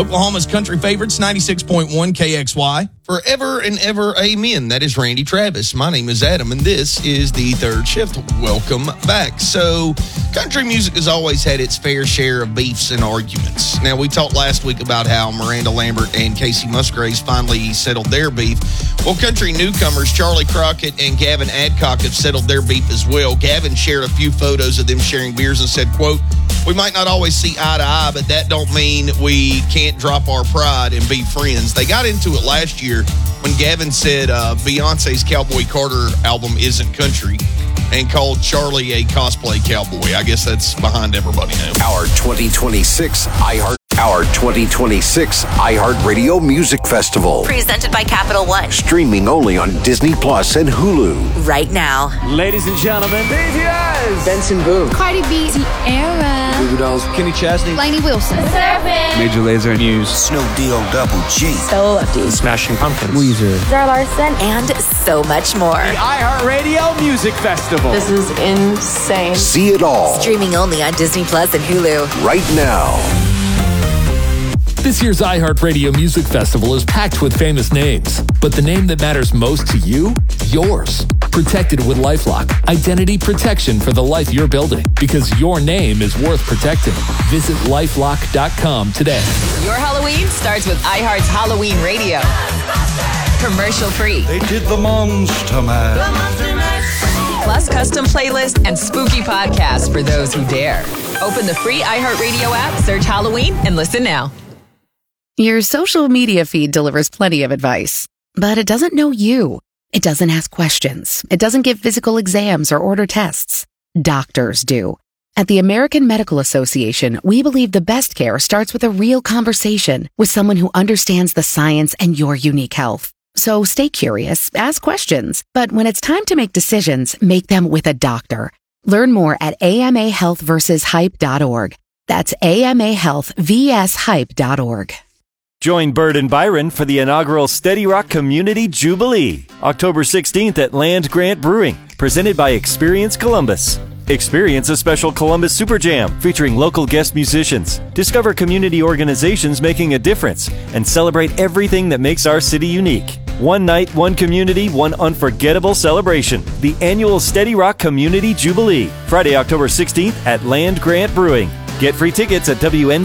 Oklahoma's country favorites, 96.1 KXY. Forever and ever, amen. That is Randy Travis. My name is Adam, and this is the Third Shift. Welcome back. So, country music has always had its fair share of beefs and arguments. Now, we talked last week about how Miranda Lambert and Casey Musgraves finally settled their beef. Well, country newcomers Charlie Crockett and Gavin Adcock have settled their beef as well. Gavin shared a few photos of them sharing beers and said, quote, "We might not always see eye to eye, but that don't mean we can't drop our pride and be friends." They got into it last year when Gavin said Beyonce's Cowboy Carter album isn't country and called Charlie a cosplay cowboy. I guess that's behind everybody now. Our 2026 iHeartRadio Music Festival. Presented by Capital One. Streaming only on Disney Plus and Hulu. Right now. Ladies and gentlemen, BTS. Benson Boone. Cardi B. Tierra. Goo Goo Dolls. Kenny Chesney. Lainey Wilson. Servant. Major Lazer. Muse. Snoop D-O Double G. Stella Lefty. Smashing Pumpkins. Weezer. Zara Larson. And so much more. The iHeartRadio Music Festival. This is insane. See it all Streaming only on Disney Plus and Hulu. right now. This year's iHeartRadio Music Festival is packed with famous names, but the name that matters most to you? Yours. Protected with LifeLock. Identity protection for the life you're building, because your name is worth protecting. Visit LifeLock.com today. Your Halloween starts with iHeart's Halloween Radio. Commercial free. They did the Monster Mash. Plus custom playlists and spooky podcasts for those who dare. Open the free iHeartRadio app, search Halloween, and listen now. Your social media feed delivers plenty of advice, but it doesn't know you. It doesn't ask questions. It doesn't give physical exams or order tests. Doctors do. At the American Medical Association, we believe the best care starts with a real conversation with someone who understands the science and your unique health. So stay curious, ask questions, but when it's time to make decisions, make them with a doctor. Learn more at amahealthversushype.org. That's amahealthvshype.org. Join Bird and Byron for the inaugural Steady Rock Community Jubilee, October 16th at Land Grant Brewing, presented by Experience Columbus. Experience a special Columbus Super Jam featuring local guest musicians. Discover community organizations making a difference and celebrate everything that makes our city unique. One night, one community, one unforgettable celebration. The annual Steady Rock Community Jubilee, Friday, October 16th at Land Grant Brewing. Get free tickets at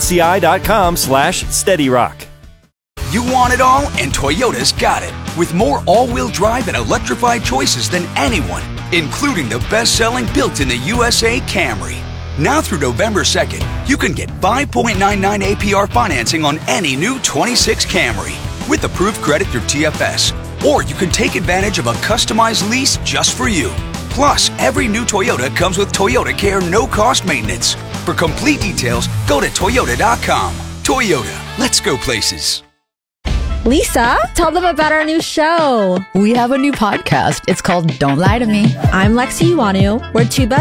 WNCI.com/SteadyRock. You want it all, and Toyota's got it. With more all-wheel drive and electrified choices than anyone, including the best-selling built-in-the-USA Camry. Now through November 2nd, you can get 5.99 APR financing on any new 26 Camry with approved credit through TFS. Or you can take advantage of a customized lease just for you. Plus, every new Toyota comes with Toyota Care no-cost maintenance. For complete details, go to Toyota.com. Toyota, let's go places. Lisa, tell them about our new show. We have a new podcast. It's called Don't Lie to Me. I'm Lexi Iwanu. We're two best